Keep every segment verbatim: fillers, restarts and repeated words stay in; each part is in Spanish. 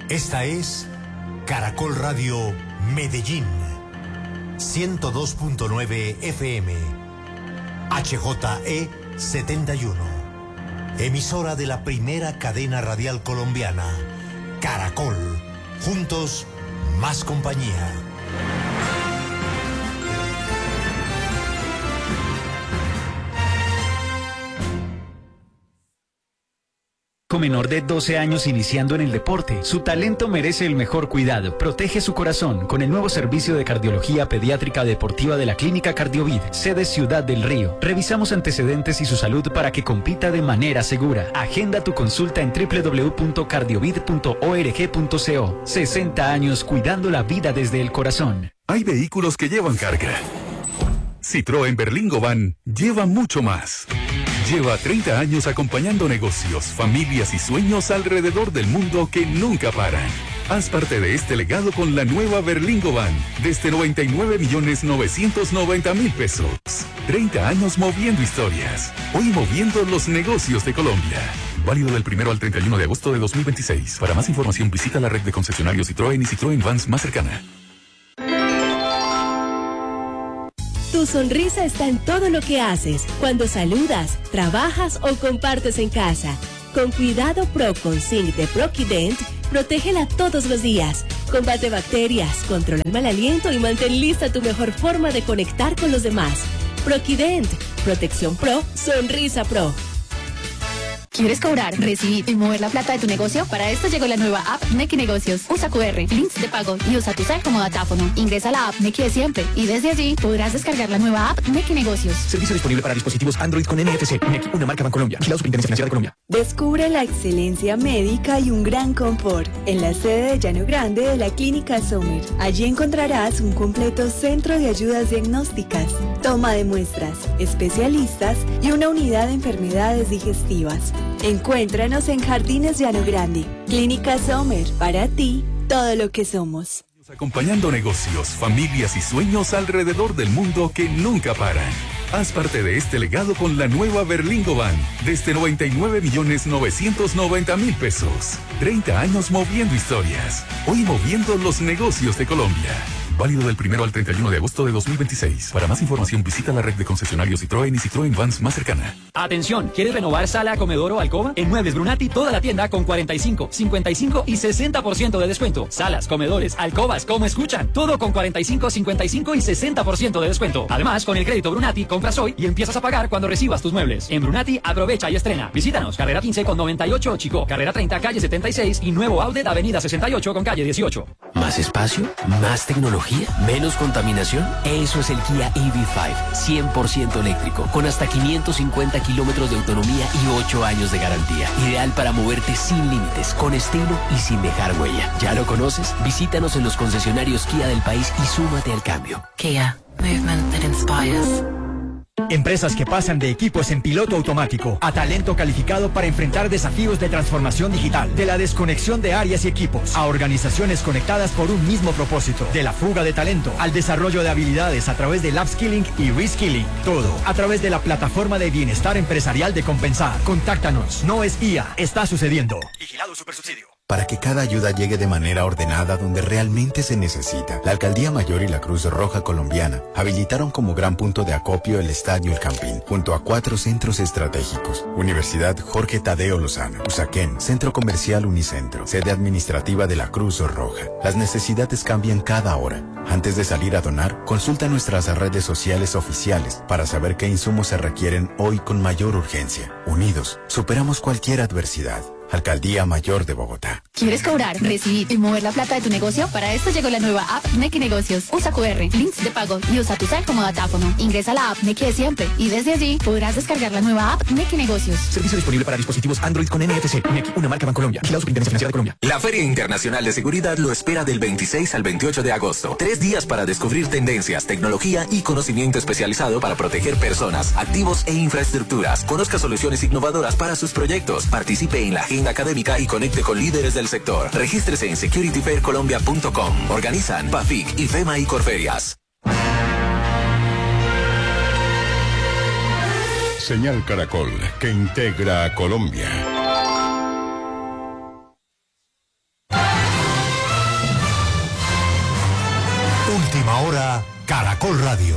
Esta es Caracol Radio Medellín, ciento dos punto nueve F M, H J E setenta y uno, emisora de la primera cadena radial colombiana, Caracol, juntos, más compañía. Menor de doce años iniciando en el deporte. Su talento merece el mejor cuidado. Protege su corazón con el nuevo servicio de cardiología pediátrica deportiva de la Clínica Cardiovid, sede Ciudad del Río. Revisamos antecedentes y su salud para que compita de manera segura. Agenda tu consulta en doble u doble u doble u punto cardiovid punto org punto co. sesenta años cuidando la vida desde el corazón. Hay vehículos que llevan carga. Citroën Berlingo Van lleva mucho más. Lleva treinta años acompañando negocios, familias y sueños alrededor del mundo que nunca paran. Haz parte de este legado con la nueva Berlingo Van, desde noventa y nueve millones novecientos noventa mil pesos. treinta años moviendo historias. Hoy moviendo los negocios de Colombia. Válido del primero al treinta y uno de agosto de dos mil veintiséis. Para más información visita la red de concesionarios Citroën y Citroën Vans más cercana. Tu sonrisa está en todo lo que haces, cuando saludas, trabajas o compartes en casa. Con Cuidado Pro con Zinc de Proquident, protégela todos los días. Combate bacterias, controla el mal aliento y mantén lista tu mejor forma de conectar con los demás. Proquident, protección pro, sonrisa pro. ¿Quieres cobrar, recibir y mover la plata de tu negocio? Para esto llegó la nueva app Nequi Negocios. Usa cu erre, links de pago y usa tu cel como datáfono. Ingresa a la app Nequi de siempre y desde allí podrás descargar la nueva app Nequi Negocios. Servicio disponible para dispositivos Android con N F C. Nequi, una marca Bancolombia. Vigilado Superintendencia Financiera de Colombia. Descubre la excelencia médica y un gran confort en la sede de Llano Grande de la Clínica Sommer. Allí encontrarás un completo centro de ayudas diagnósticas, toma de muestras, especialistas y una unidad de enfermedades digestivas. Encuéntranos en Jardines Llano Grande. Clínica Sommer, para ti, todo lo que somos. Acompañando negocios, familias y sueños alrededor del mundo que nunca paran. Haz parte de este legado con la nueva Berlingo Van, desde noventa y nueve millones novecientos noventa mil pesos. treinta años moviendo historias. Hoy moviendo los negocios de Colombia. Válido del primero al treinta y uno de agosto de dos mil veintiséis. Para más información visita la red de concesionarios Citroën y Citroën Vans más cercana. Atención, ¿quieres renovar sala, comedor o alcoba? En Muebles Brunati toda la tienda con cuarenta y cinco, cincuenta y cinco y sesenta por ciento de descuento. Salas, comedores, alcobas, como escuchan. Todo con cuarenta y cinco, cincuenta y cinco y sesenta por ciento de descuento. Además, con el crédito Brunati compras hoy y empiezas a pagar cuando recibas tus muebles. En Brunati aprovecha y estrena. Visítanos, carrera quince con noventa y ocho Chico, carrera treinta calle setenta y seis y nuevo outlet avenida sesenta y ocho con calle dieciocho. ¿Más espacio? ¿Más tecnología? ¿Menos contaminación? Eso es el Kia E V cinco, cien por ciento eléctrico, con hasta quinientos cincuenta kilómetros de autonomía y ocho años de garantía. Ideal para moverte sin límites, con estilo y sin dejar huella. ¿Ya lo conoces? Visítanos en los concesionarios Kia del país y súmate al cambio. Kia, movement that inspires. Empresas que pasan de equipos en piloto automático a talento calificado para enfrentar desafíos de transformación digital, de la desconexión de áreas y equipos, a organizaciones conectadas por un mismo propósito, de la fuga de talento al desarrollo de habilidades a través del upskilling y reskilling. Todo a través de la plataforma de bienestar empresarial de Compensar. Contáctanos. No es I A, está sucediendo. Vigilado Supersubsidio. Para que cada ayuda llegue de manera ordenada donde realmente se necesita, la Alcaldía Mayor y la Cruz Roja Colombiana habilitaron como gran punto de acopio el Estadio El Campín, junto a cuatro centros estratégicos: Universidad Jorge Tadeo Lozano, Usaquén, Centro Comercial Unicentro, sede administrativa de la Cruz Roja. Las necesidades cambian cada hora. Antes de salir a donar, consulta nuestras redes sociales oficiales para saber qué insumos se requieren hoy con mayor urgencia. Unidos, superamos cualquier adversidad. Alcaldía Mayor de Bogotá. ¿Quieres cobrar, recibir y mover la plata de tu negocio? Para esto llegó la nueva app Nequi Negocios. Usa cu erre, links de pago y usa tu cel como datáfono. Ingresa a la app Nequi de siempre y desde allí podrás descargar la nueva app Nequi Negocios. Servicio disponible para dispositivos Android con N F C. Nequi, una marca Bancolombia. Vigilado Superintendencia Financiera de Colombia. La Feria Internacional de Seguridad lo espera del veintiséis al veintiocho de agosto. Tres días para descubrir tendencias, tecnología y conocimiento especializado para proteger personas, activos e infraestructuras. Conozca soluciones innovadoras para sus proyectos. Participe en la agenda académica y conecte con líderes del sector. Regístrese en security fair colombia punto com. Organizan PAFIC, IFEMA y Corferias. Señal Caracol, que integra a Colombia. Caracol Radio.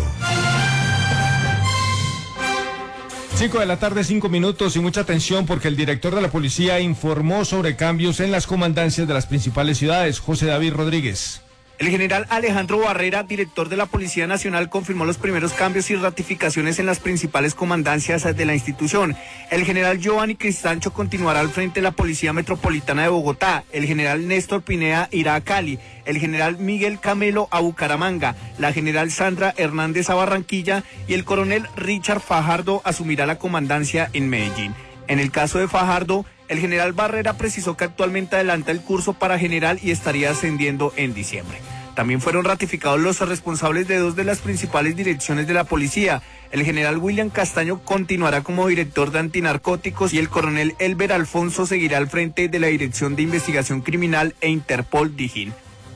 Cinco de la tarde, cinco minutos y mucha atención porque el director de la policía informó sobre cambios en las comandancias de las principales ciudades. José David Rodríguez. El general Alejandro Barrera, director de la Policía Nacional, confirmó los primeros cambios y ratificaciones en las principales comandancias de la institución. El general Giovanni Cristancho continuará al frente de la Policía Metropolitana de Bogotá. El general Néstor Pineda irá a Cali. El general Miguel Camelo a Bucaramanga. La general Sandra Hernández a Barranquilla y el coronel Richard Fajardo asumirá la comandancia en Medellín. En el caso de Fajardo, el general Barrera precisó que actualmente adelanta el curso para general y estaría ascendiendo en diciembre. También fueron ratificados los responsables de dos de las principales direcciones de la policía. El general William Castaño continuará como director de antinarcóticos y el coronel Elber Alfonso seguirá al frente de la Dirección de Investigación Criminal e Interpol Dijín.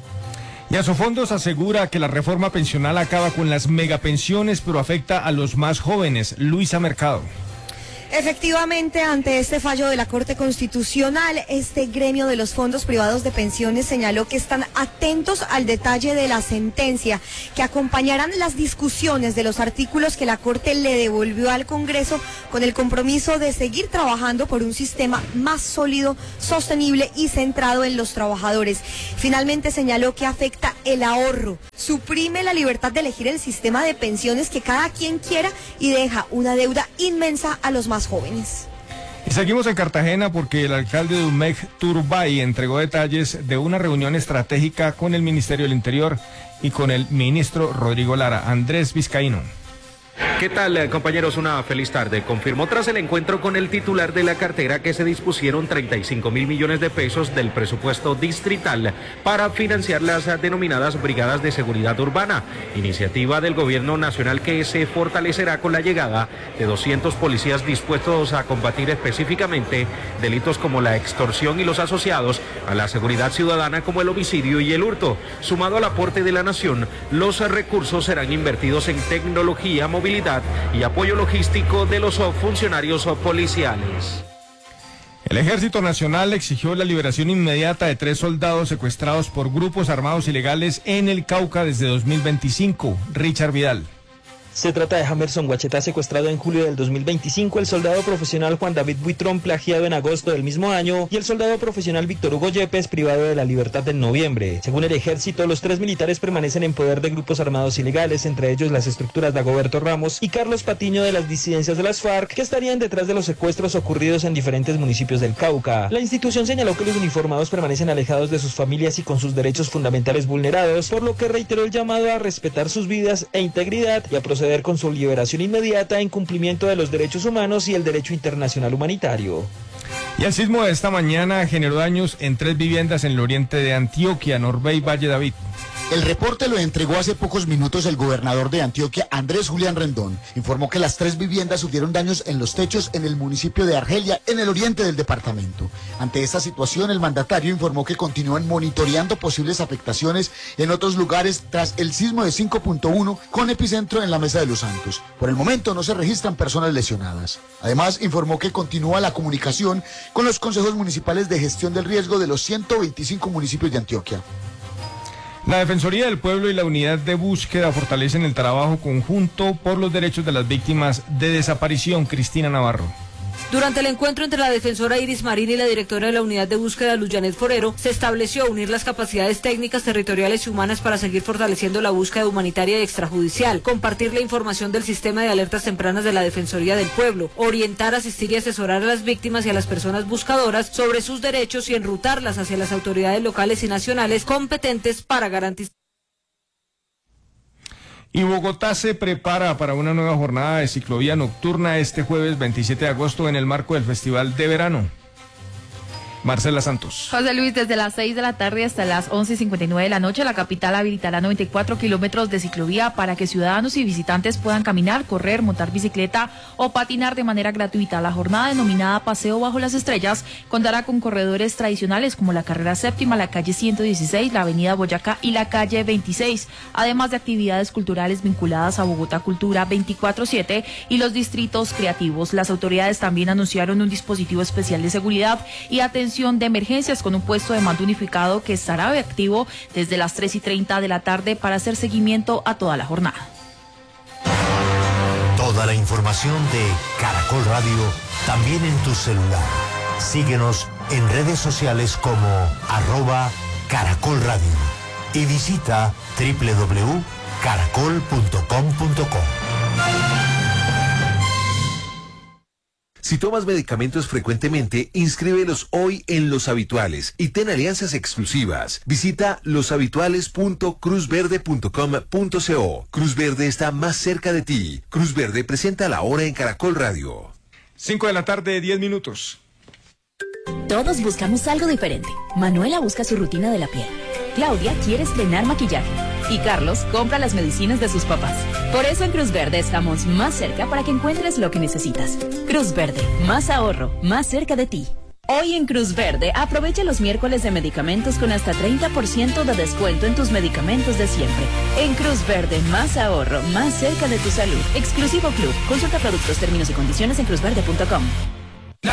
Y Asofondos asegura que la reforma pensional acaba con las megapensiones, pero afecta a los más jóvenes. Luisa Mercado. Efectivamente, ante este fallo de la Corte Constitucional, este gremio de los fondos privados de pensiones señaló que están atentos al detalle de la sentencia, que acompañarán las discusiones de los artículos que la Corte le devolvió al Congreso con el compromiso de seguir trabajando por un sistema más sólido, sostenible y centrado en los trabajadores. Finalmente señaló que afecta el ahorro, suprime la libertad de elegir el sistema de pensiones que cada quien quiera y deja una deuda inmensa a los más jóvenes. Y seguimos en Cartagena porque el alcalde de Umeg, Turbay, entregó detalles de una reunión estratégica con el Ministerio del Interior y con el ministro Rodrigo Lara. Andrés Vizcaíno. ¿Qué tal, compañeros? Una feliz tarde. Confirmó tras el encuentro con el titular de la cartera que se dispusieron treinta y cinco mil millones de pesos del presupuesto distrital para financiar las denominadas brigadas de seguridad urbana, iniciativa del gobierno nacional que se fortalecerá con la llegada de doscientos policías dispuestos a combatir específicamente delitos como la extorsión y los asociados a la seguridad ciudadana como el homicidio y el hurto. Sumado al aporte de la nación, los recursos serán invertidos en tecnología, movilidad y apoyo logístico de los funcionarios policiales. El Ejército Nacional exigió la liberación inmediata de tres soldados secuestrados por grupos armados ilegales en el Cauca desde dos mil veinticinco. Richard Vidal. Se trata de Jamerson Guacheta, secuestrado en julio del dos mil veinticinco, el soldado profesional Juan David Buitrón, plagiado en agosto del mismo año, y el soldado profesional Víctor Hugo Yepes, privado de la libertad en noviembre. Según el ejército, los tres militares permanecen en poder de grupos armados ilegales, entre ellos las estructuras de Dagoberto Ramos y Carlos Patiño de las disidencias de las FARC, que estarían detrás de los secuestros ocurridos en diferentes municipios del Cauca. La institución señaló que los uniformados permanecen alejados de sus familias y con sus derechos fundamentales vulnerados, por lo que reiteró el llamado a respetar sus vidas e integridad y a proceder con su liberación inmediata en cumplimiento de los derechos humanos y el derecho internacional humanitario. Y el sismo de esta mañana generó daños en tres viviendas en el oriente de Antioquia, Norbey Valle David. El reporte lo entregó hace pocos minutos el gobernador de Antioquia, Andrés Julián Rendón. Informó que las tres viviendas sufrieron daños en los techos en el municipio de Argelia, en el oriente del departamento. Ante esta situación, el mandatario informó que continúan monitoreando posibles afectaciones en otros lugares tras el sismo de cinco punto uno con epicentro en la Mesa de los Santos. Por el momento no se registran personas lesionadas. Además, informó que continúa la comunicación con los consejos municipales de gestión del riesgo de los ciento veinticinco municipios de Antioquia. La Defensoría del Pueblo y la Unidad de Búsqueda fortalecen el trabajo conjunto por los derechos de las víctimas de desaparición. Cristina Navarro. Durante el encuentro entre la defensora Iris Marín y la directora de la Unidad de Búsqueda, Luz Janet Forero, se estableció unir las capacidades técnicas, territoriales y humanas para seguir fortaleciendo la búsqueda humanitaria y extrajudicial, compartir la información del sistema de alertas tempranas de la Defensoría del Pueblo, orientar, asistir y asesorar a las víctimas y a las personas buscadoras sobre sus derechos y enrutarlas hacia las autoridades locales y nacionales competentes para garantizar. Y Bogotá se prepara para una nueva jornada de ciclovía nocturna este jueves veintisiete de agosto en el marco del Festival de Verano. Marcela Santos. José Luis, desde las seis de la tarde hasta las once y cincuenta y nueve de la noche, la capital habilitará noventa y cuatro kilómetros de ciclovía para que ciudadanos y visitantes puedan caminar, correr, montar bicicleta o patinar de manera gratuita. La jornada, denominada Paseo Bajo las Estrellas, contará con corredores tradicionales como la carrera séptima, la calle ciento dieciséis, la avenida Boyacá y la calle veintiséis, además de actividades culturales vinculadas a Bogotá Cultura veinticuatro siete y los distritos creativos. Las autoridades también anunciaron un dispositivo especial de seguridad y atención atención de emergencias con un puesto de mando unificado que estará activo desde las tres y treinta de la tarde para hacer seguimiento a toda la jornada. Toda la información de Caracol Radio también en tu celular. Síguenos en redes sociales como arroba Caracol Radio y visita doble u doble u doble u punto caracol punto com punto co. Si tomas medicamentos frecuentemente, inscríbelos hoy en Los Habituales y ten alianzas exclusivas. Visita los habituales punto cruz verde punto com punto co. Cruz Verde está más cerca de ti. Cruz Verde presenta la hora en Caracol Radio. cinco de la tarde, diez minutos. Todos buscamos algo diferente. Manuela busca su rutina de la piel. Claudia quiere estrenar maquillaje. Y Carlos compra las medicinas de sus papás. Por eso en Cruz Verde estamos más cerca para que encuentres lo que necesitas. Cruz Verde, más ahorro, más cerca de ti. Hoy en Cruz Verde, aprovecha los miércoles de medicamentos con hasta treinta por ciento de descuento en tus medicamentos de siempre. En Cruz Verde, más ahorro, más cerca de tu salud. Exclusivo Club. Consulta productos, términos y condiciones en cruz verde punto com.